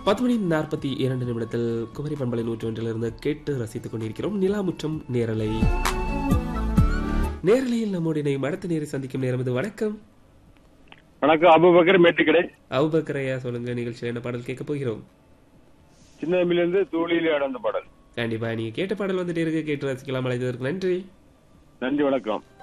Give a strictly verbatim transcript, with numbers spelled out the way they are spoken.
பத்து மணி நாற்பத்தி இரண்டு நிமிடத்தில் குமரி பண்பலை நூற்றி ஒன்றிலிருந்து கேட்டு ரசித்துக் கொண்டிருக்கிறோம் நிலாமுற்றம் நேரலை. நேரலையில் நம்முடைய இணையும் அடுத்த நேரை சந்திக்கும் நேரம் இது. வணக்கம். வணக்கம், அபுபக்கர் மேட்டுக்கடை. அபுபக்கரையா, சொல்லுங்க, நிகழ்ச்சியில் என்ன பாடல் கேட்க போகிறோம்? சின்ன இருந்து தூளிலே அடர்ந்த பாடல். கண்டிப்பா, நீங்க கேட்ட பாடல் வந்துட்டு இருக்கு, கேட்டு ரசிக்கலாம். அழைத்ததற்கு நன்றி. நன்றி, வணக்கம்.